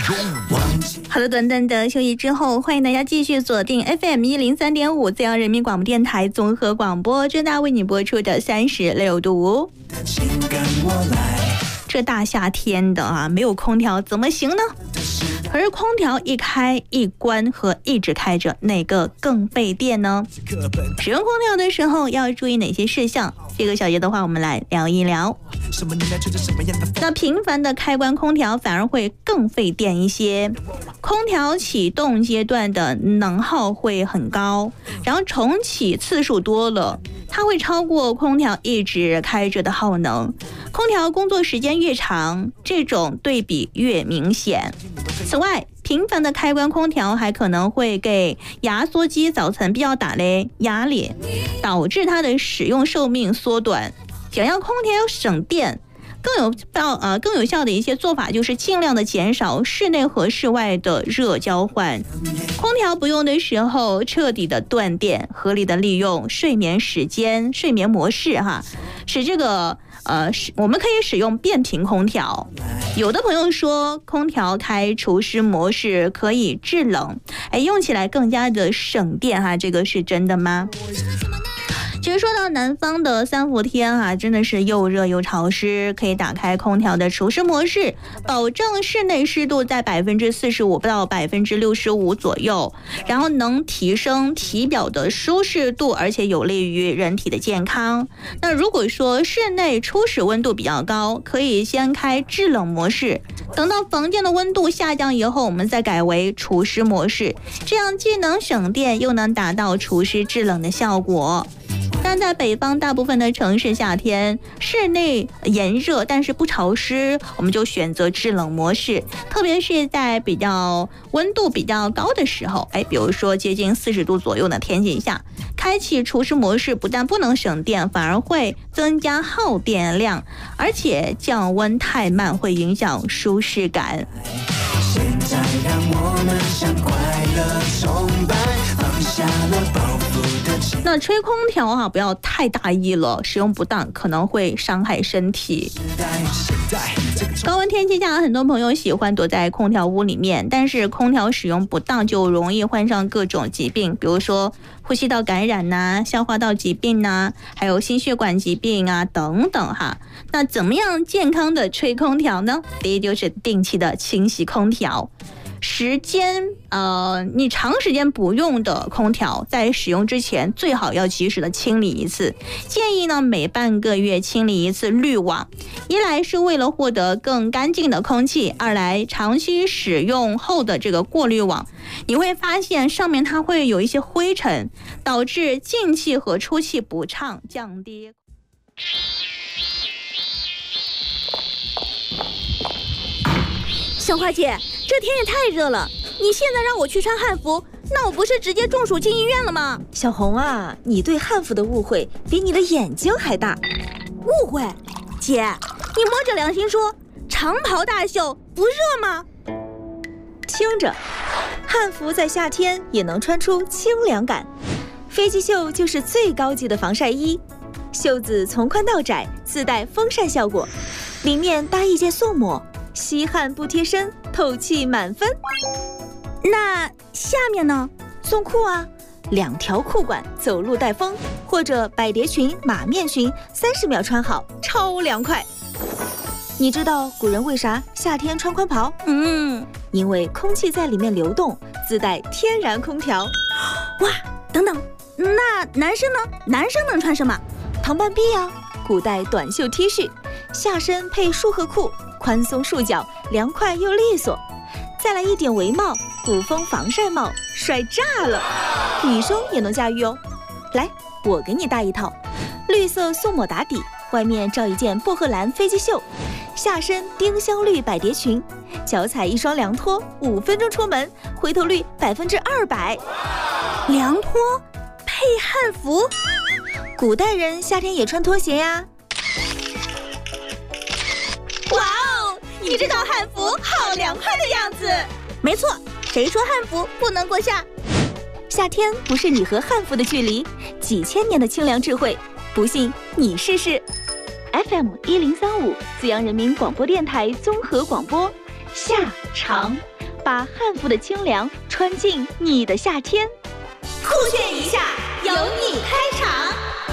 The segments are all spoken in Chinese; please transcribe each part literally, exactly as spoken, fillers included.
好了，短暂的休息之后，欢迎大家继续锁定 F M 一零三点五 自由人民广播电台综合广播，正大为你播出的三十六度。这大夏天的啊，没有空调怎么行呢？可是空调一开一关和一直开着，哪个更费电呢？使用空调的时候要注意哪些事项？这个小节的话，我们来聊一聊。那频繁的开关空调反而会更费电一些，空调启动阶段的能耗会很高，然后重启次数多了，它会超过空调一直开着的耗能。空调工作时间越长，这种对比越明显。此外，频繁的开关空调还可能会给压缩机造成比较大的压力，导致它的使用寿命缩短。想要空调省电，更有效呃更有效的一些做法就是尽量的减少室内和室外的热交换。空调不用的时候，彻底的断电，合理的利用睡眠时间、睡眠模式哈，使这个呃我们可以使用变频空调。有的朋友说空调开除湿模式可以制冷，哎，用起来更加的省电哈，这个是真的吗？其实说到南方的三伏天啊，真的是又热又潮湿，可以打开空调的除湿模式，保证室内湿度在百分之四十五到百分之六十五左右，然后能提升体表的舒适度，而且有利于人体的健康。那如果说室内初始温度比较高，可以先开制冷模式，等到房间的温度下降以后，我们再改为除湿模式，这样既能省电，又能达到除湿制冷的效果。但在北方大部分的城市，夏天室内炎热但是不潮湿，我们就选择制冷模式。特别是在比较温度比较高的时候，哎，比如说接近四十度左右的天气下，开启除湿模式不但不能省电，反而会增加耗电量，而且降温太慢会影响舒适感。现在让我们向快乐崇拜，放下了包袱的情。那吹空调啊，不要太大意了，使用不当可能会伤害身体。高温天气下，很多朋友喜欢躲在空调屋里面，但是空调使用不当就容易患上各种疾病，比如说呼吸道感染呐、消化道疾病呐、还有心血管疾病啊等等哈。那怎么样健康的吹空调呢？第一就是定期的清洗空调。时间呃，你长时间不用的空调，在使用之前最好要及时的清理一次。建议呢，每半个月清理一次滤网，一来是为了获得更干净的空气，二来长期使用后的这个过滤网，你会发现上面它会有一些灰尘，导致进气和出气不畅，降低。 小花姐，这天也太热了，你现在让我去穿汉服，那我不是直接中暑进医院了吗？ 小红啊，你对汉服的误会比你的眼睛还大。 误会？姐，你摸着良心说，长袍大袖不热吗？ 听着，汉服在夏天也能穿出清凉感。飞机袖就是最高级的防晒衣，袖子从宽到窄，自带风扇效果，里面搭一件素抹，吸汗不贴身，透气满分。 那下面呢？ 送裤啊，两条裤管，走路带风，或者百蝶裙、马面裙，三十秒穿好，超凉快。你知道古人为啥夏天穿宽袍？ 嗯， 因为空气在里面流动，自带天然空调。 哇，等等，那男生呢？男生能穿什么？ 唐半臂啊，古代短袖 T 恤，下身配束荷裤，宽松束脚，凉快又利索。再来一顶围帽，古风防晒帽，帅炸了！女生也能驾驭哦。来，我给你搭一套，绿色素抹打底，外面罩一件薄荷蓝飞机袖，下身丁香绿百蝶裙，脚踩一双凉拖，五分钟出门，回头率百分之二百。 凉拖配汉服， 古代人夏天也穿拖鞋呀。 哇哦，你这套汉服好凉快的样子。没错，谁说汉服不能过夏？ 夏天不是你和汉服的距离，几千年的清凉智慧，不信你试试。F M 一零三五，资阳人民广播电台综合广播，夏长把汉服的清凉穿进你的夏天。 酷炫一下，由你开场。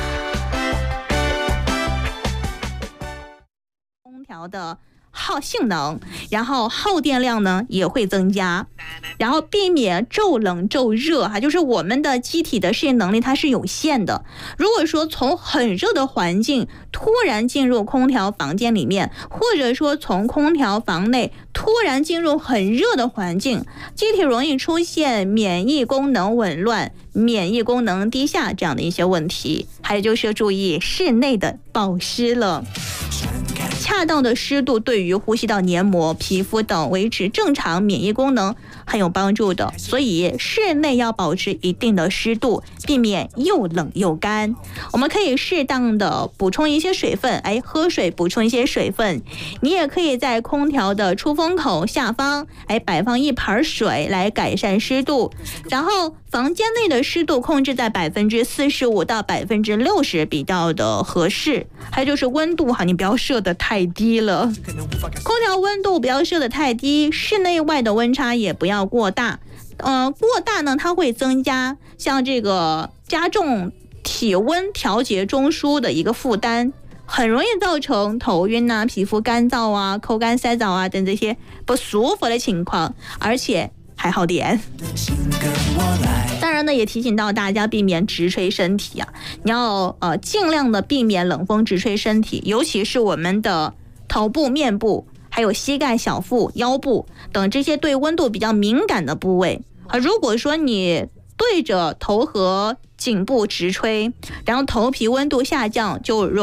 空调的耗性能，然后耗电量呢也会增加，然后避免骤冷骤热哈，就是我们的机体的适应能力它是有限的。如果说从很热的环境突然进入空调房间里面，或者说从空调房内突然进入很热的环境，机体容易出现免疫功能紊乱、免疫功能低下这样的一些问题。还有就是注意室内的保湿了。恰当的湿度对于呼吸道黏膜、皮肤等维持正常免疫功能很有帮助的，所以室内要保持一定的湿度，避免又冷又干。我们可以适当的补充一些水分，哎，喝水补充一些水分。你也可以在空调的出风口下方，哎，摆放一盆水来改善湿度，然后房间内的湿度控制在百分之四十五到百分之六十比较的合适。还有就是温度哈，你不要设得太低了，空调温度不要设得太低，室内外的温差也不要过大。呃，过大呢，它会增加像这个加重体温调节中枢的一个负担，很容易造成头晕啊、皮肤干燥啊、口干舌燥啊等这些不舒服的情况，而且还耗电。当然呢，也提醒到大家避免直吹身体啊，你要呃尽量的避免冷风直吹身体，尤其是我们的头部、面部，还有膝盖、小腹、腰部等这些对温度比较敏感的部位啊。如果说你对着头和颈部直吹，然后头皮温度下降，就容